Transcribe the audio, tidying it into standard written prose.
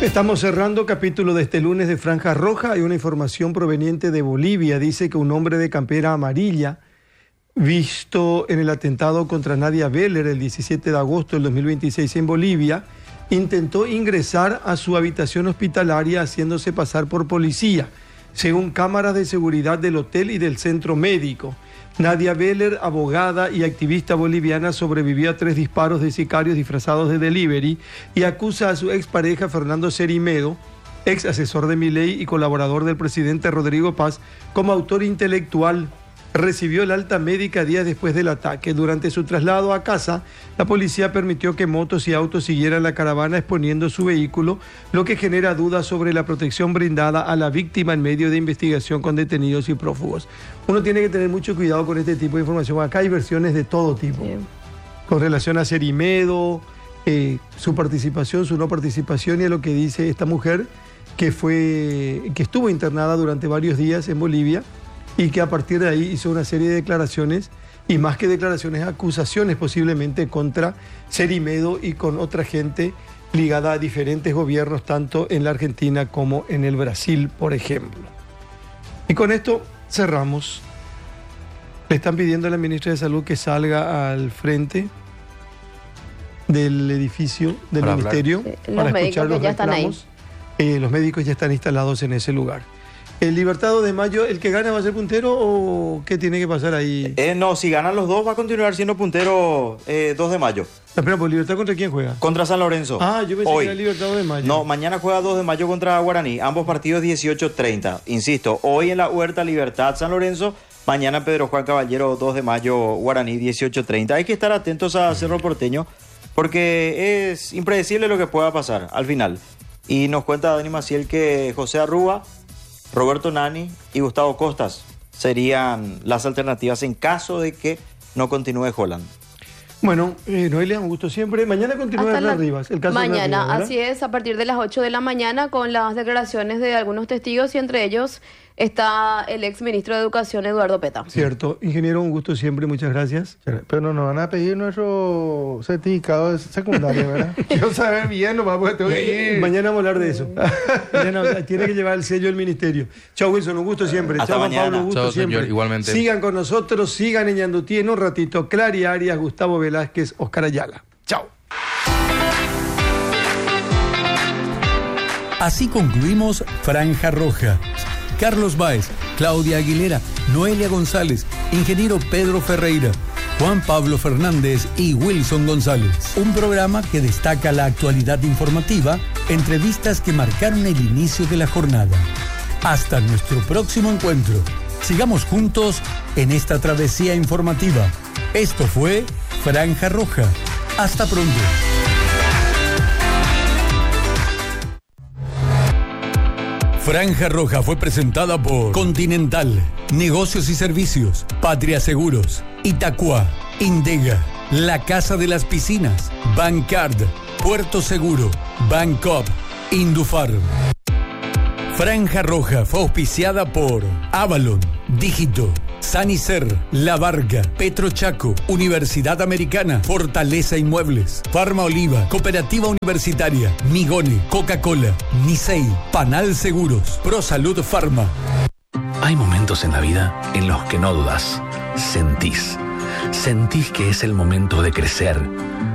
Estamos cerrando capítulo de este lunes de Franja Roja. Hay una información proveniente de Bolivia. Dice que un hombre de campera amarilla, visto en el atentado contra Nadia Beller el 17 de agosto del 2026 en Bolivia, intentó ingresar a su habitación hospitalaria haciéndose pasar por policía, según cámaras de seguridad del hotel y del centro médico. Nadia Beller, abogada y activista boliviana, sobrevivió a 3 disparos de sicarios disfrazados de delivery y acusa a su expareja Fernando Cerimedo, ex asesor de Milei y colaborador del presidente Rodrigo Paz, como autor intelectual. Recibió el alta médica días después del ataque. Durante su traslado a casa, la policía permitió que motos y autos siguieran la caravana exponiendo su vehículo, lo que genera dudas sobre la protección brindada a la víctima en medio de investigación con detenidos y prófugos. Uno tiene que tener mucho cuidado con este tipo de información. Acá hay versiones de todo tipo. Bien. Con relación a Cerimedo, su participación, su no participación y a lo que dice esta mujer que estuvo internada durante varios días en Bolivia, y que a partir de ahí hizo una serie de declaraciones, y más que declaraciones, acusaciones posiblemente contra Cerimedo y con otra gente ligada a diferentes gobiernos, tanto en la Argentina como en el Brasil, por ejemplo. Y con esto cerramos. Le están pidiendo a la ministra de Salud que salga al frente del edificio del ministerio para escuchar los reclamos. Los médicos ya están instalados en ese lugar. ¿El Libertado de Mayo, el que gana, va a ser puntero o qué tiene que pasar ahí? No, si ganan los dos va a continuar siendo puntero 2 de mayo. Espera, ¿por Libertad contra quién juega? Contra San Lorenzo. Yo pensé que era el Libertado de Mayo. No, mañana juega 2 de mayo contra Guaraní. Ambos partidos 18:30. Insisto, hoy en la Huerta Libertad San Lorenzo, mañana Pedro Juan Caballero 2 de mayo Guaraní 18:30. Hay que estar atentos a Cerro Porteño porque es impredecible lo que pueda pasar al final. Y nos cuenta Dani Maciel que José Arrúa, Roberto Nani y Gustavo Costas serían las alternativas en caso de que no continúe Holland. Bueno, Noelia, un gusto siempre. Mañana continúa Hernán Rivas. El caso mañana, Rivas, así es, a partir de las 8 de la mañana con las declaraciones de algunos testigos y entre ellos está el ex ministro de Educación, Eduardo Peta. Cierto. Ingeniero, un gusto siempre, muchas gracias. Pero nos van a pedir nuestro certificado de secundaria, ¿verdad? Quiero saber bien, nomás porque tengo que ir. Mañana vamos a hablar de eso. Mañana tiene que llevar el sello del ministerio. Chao, Wilson, un gusto siempre. Hasta Chao, mañana. Juan Pablo, un gusto Chao, siempre. señor, igualmente. Sigan con nosotros, sigan en Ñandutí en un ratito. Clary Arias, Gustavo Velázquez, Oscar Ayala. Chao. Así concluimos Franja Roja. Carlos Báez, Claudia Aguilera, Noelia González, ingeniero Pedro Ferreira, Juan Pablo Fernández y Wilson González. Un programa que destaca la actualidad informativa, entrevistas que marcaron el inicio de la jornada. Hasta nuestro próximo encuentro. Sigamos juntos en esta travesía informativa. Esto fue Franja Roja. Hasta pronto. Franja Roja fue presentada por Continental, Negocios y Servicios, Patria Seguros, Itacua, Indega, La Casa de las Piscinas, Bancard, Puerto Seguro, Bancop, Indufarm. Franja Roja fue auspiciada por Avalon, Dígito, Sanicer, La Varga, Petrochaco, Universidad Americana, Fortaleza Inmuebles, Farma Oliva, Cooperativa Universitaria, Migone, Coca-Cola, Nisei, Panal Seguros, ProSalud Pharma. Hay momentos en la vida en los que no dudas, sentís que es el momento de crecer,